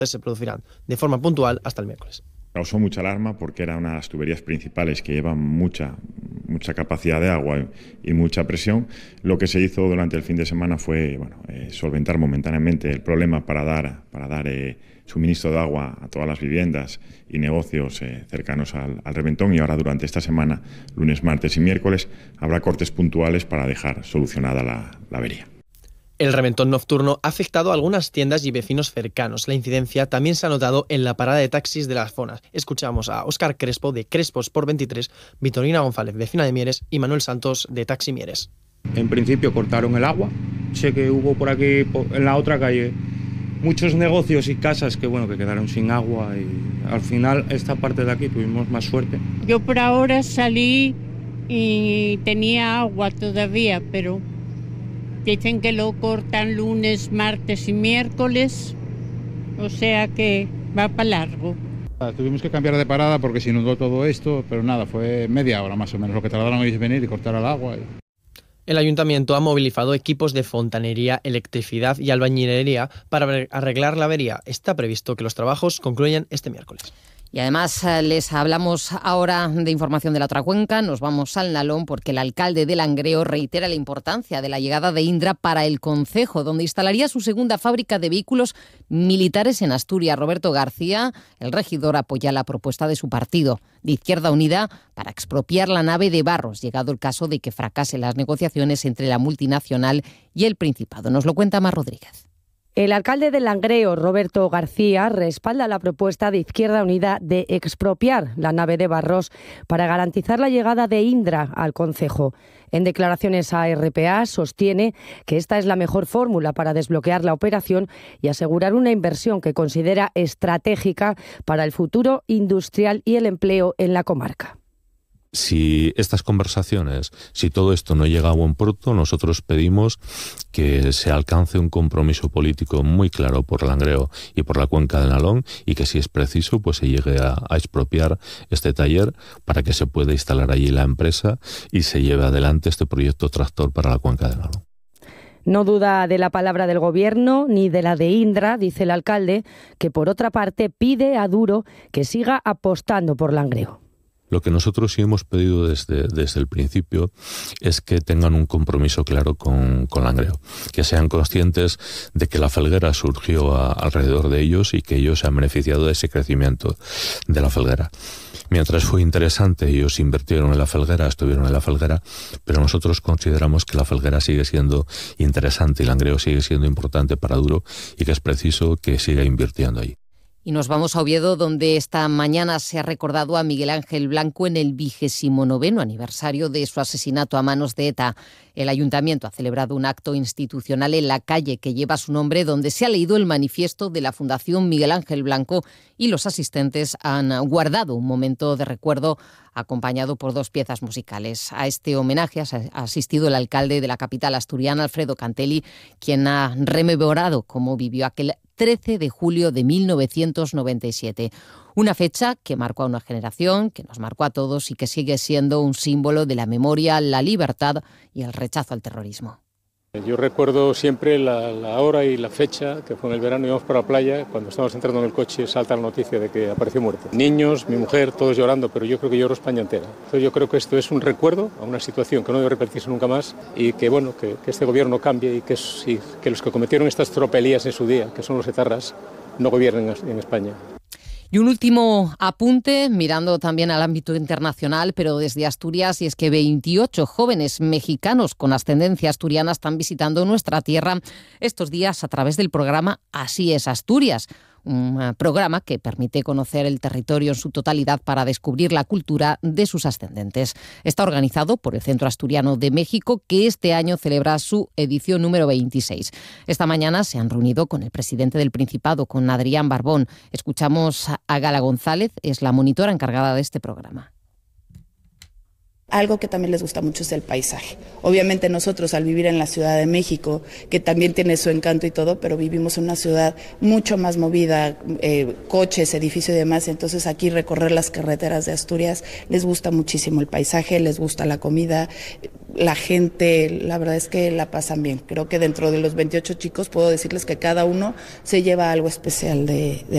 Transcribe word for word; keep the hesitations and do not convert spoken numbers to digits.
se producirán de forma puntual hasta el miércoles. Causó mucha alarma porque era una de las tuberías principales que llevan mucha, mucha capacidad de agua y mucha presión. Lo que se hizo durante el fin de semana fue bueno, eh, solventar momentáneamente el problema para dar, para dar eh, suministro de agua a todas las viviendas y negocios eh, cercanos al, al reventón, y ahora durante esta semana, lunes, martes y miércoles, habrá cortes puntuales para dejar solucionada la, la avería. El reventón nocturno ha afectado a algunas tiendas y vecinos cercanos. La incidencia también se ha notado en la parada de taxis de las zonas. Escuchamos a Óscar Crespo, de Crespos por veintitrés, Vitorina González, vecina de Mieres, y Manuel Santos, de Taxi Mieres. En principio cortaron el agua. Sé que hubo por aquí, en la otra calle, muchos negocios y casas que, bueno, que quedaron sin agua, y al final esta parte de aquí tuvimos más suerte. Yo por ahora salí y tenía agua todavía, pero dicen que lo cortan lunes, martes y miércoles, o sea que va para largo. Tuvimos que cambiar de parada porque se inundó todo esto, pero nada, fue media hora más o menos lo que tardaron ellos en venir y cortar el agua. El ayuntamiento ha movilizado equipos de fontanería, electricidad y albañilería para arreglar la avería. Está previsto que los trabajos concluyan este miércoles. Y además les hablamos ahora de información de la otra cuenca. Nos vamos al Nalón porque el alcalde de Langreo reitera la importancia de la llegada de Indra para el concejo, donde instalaría su segunda fábrica de vehículos militares en Asturias. Roberto García, el regidor, apoya la propuesta de su partido, de Izquierda Unida, para expropiar la nave de Barros, llegado el caso de que fracasen las negociaciones entre la multinacional y el Principado. Nos lo cuenta Mar Rodríguez. El alcalde de Langreo, Roberto García, respalda la propuesta de Izquierda Unida de expropiar la nave de Barros para garantizar la llegada de Indra al concejo. En declaraciones a R P A sostiene que esta es la mejor fórmula para desbloquear la operación y asegurar una inversión que considera estratégica para el futuro industrial y el empleo en la comarca. Si estas conversaciones, si todo esto no llega a buen puerto, nosotros pedimos que se alcance un compromiso político muy claro por Langreo y por la cuenca del Nalón, y que si es preciso pues se llegue a, a expropiar este taller para que se pueda instalar allí la empresa y se lleve adelante este proyecto tractor para la cuenca del Nalón. No duda de la palabra del Gobierno ni de la de Indra, dice el alcalde, que por otra parte pide a Duro que siga apostando por Langreo. Lo que nosotros sí hemos pedido desde, desde el principio es que tengan un compromiso claro con, con Langreo, que sean conscientes de que la Felguera surgió a, alrededor de ellos y que ellos se han beneficiado de ese crecimiento de la Felguera. Mientras fue interesante, ellos invirtieron en la Felguera, estuvieron en la Felguera, pero nosotros consideramos que la Felguera sigue siendo interesante y Langreo sigue siendo importante para Duro y que es preciso que siga invirtiendo ahí. Y nos vamos a Oviedo, donde esta mañana se ha recordado a Miguel Ángel Blanco en el vigésimo noveno aniversario de su asesinato a manos de ETA. El ayuntamiento ha celebrado un acto institucional en la calle que lleva su nombre, donde se ha leído el manifiesto de la Fundación Miguel Ángel Blanco, y los asistentes han guardado un momento de recuerdo acompañado por dos piezas musicales. A este homenaje ha asistido el alcalde de la capital asturiana, Alfredo Cantelli, quien ha rememorado cómo vivió aquel trece de julio de mil novecientos noventa y siete. Una fecha que marcó a una generación, que nos marcó a todos y que sigue siendo un símbolo de la memoria, la libertad y el rechazo al terrorismo. Yo recuerdo siempre la, la hora y la fecha, que fue en el verano, íbamos por la playa, cuando estábamos entrando en el coche salta la noticia de que apareció muerto. Niños, mi mujer, todos llorando, pero yo creo que lloró España entera. Entonces yo creo que esto es un recuerdo a una situación que no debe repetirse nunca más, y que bueno, que, que este gobierno cambie y que, y que los que cometieron estas tropelías en su día, que son los etarras, no gobiernen en España. Y un último apunte, mirando también al ámbito internacional, pero desde Asturias, y es que veintiocho jóvenes mexicanos con ascendencia asturiana están visitando nuestra tierra estos días a través del programa Así es Asturias, un programa que permite conocer el territorio en su totalidad para descubrir la cultura de sus ascendentes. Está organizado por el Centro Asturiano de México, que este año celebra su edición número veintiséis. Esta mañana se han reunido con el presidente del Principado, con Adrián Barbón. Escuchamos a Gala González, es la monitora encargada de este programa. Algo que también les gusta mucho es el paisaje. Obviamente nosotros, al vivir en la Ciudad de México, que también tiene su encanto y todo, pero vivimos en una ciudad mucho más movida, eh, coches, edificios y demás. Entonces aquí recorrer las carreteras de Asturias les gusta muchísimo el paisaje, les gusta la comida, la gente, la verdad es que la pasan bien. Creo que dentro de los veintiocho chicos puedo decirles que cada uno se lleva algo especial de, de